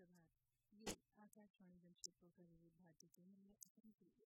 सुप्रभात। ये आकाशवाणी जमशेदपुर का विविध भारती केंद्र है।